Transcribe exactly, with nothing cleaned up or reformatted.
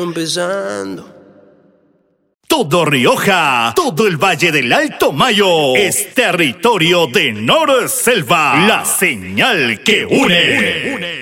Empezando. Todo Rioja, todo el Valle del Alto Mayo es territorio de Nor Selva, la señal que une.